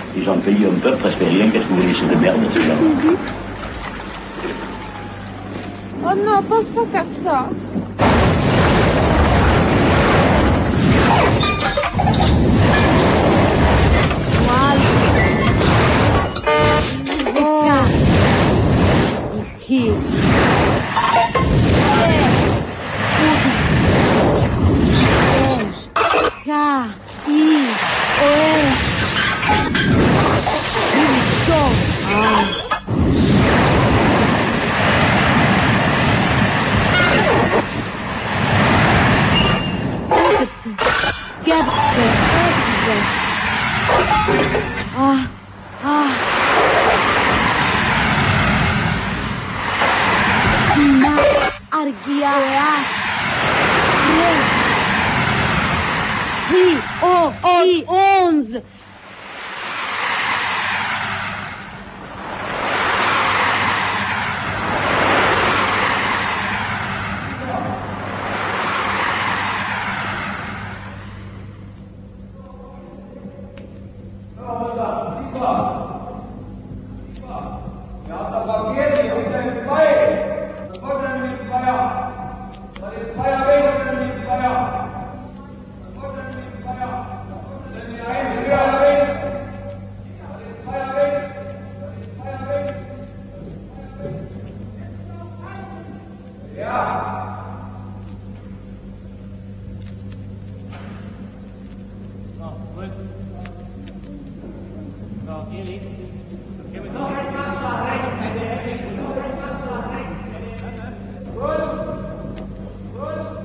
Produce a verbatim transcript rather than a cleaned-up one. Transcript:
Ils ont payé un peu, presque rien, qu'est-ce que vous voulez, c'est de merde, ces gens. Oh non, pense pas faire ça. Hier. K, I, O, Ah. Ah, ah. Sina, Argia, Hi, O, I, onze. So, Erik.